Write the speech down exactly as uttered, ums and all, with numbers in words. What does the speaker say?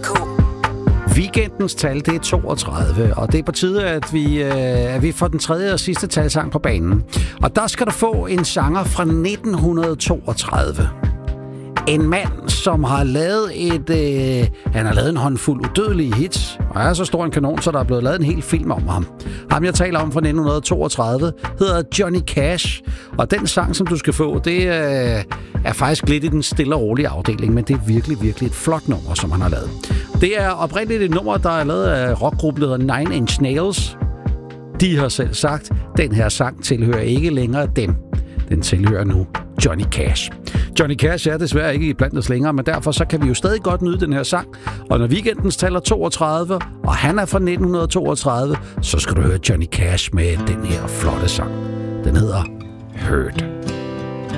K. Weekendens tal, det er toogtredive, og det er på tide, at vi, øh, at vi får den tredje og sidste talsang på banen. Og der skal du få en sanger fra nitten toogtredive. En mand, som har lavet et... Øh, han har lavet en håndfuld udødelige hits, og er så stor en kanon, så der er blevet lavet en hel film om ham. Ham, jeg taler om fra nitten toogtredive, hedder Johnny Cash. Og den sang, som du skal få, det øh, er faktisk lidt i den stille og rolige afdeling, men det er virkelig, virkelig et flot nummer, som han har lavet. Det er oprindeligt et nummer, der er lavet af rockgruppen, der hedder Nine Inch Nails. De har selv sagt, den her sang tilhører ikke længere dem. Den tilhører nu Johnny Cash. Johnny Cash er desværre ikke blandt os længere, men derfor så kan vi jo stadig godt nyde den her sang. Og når weekendens taler toogtredive, og han er fra nitten toogtredive, så skal du høre Johnny Cash med den her flotte sang. Den hedder Hurt.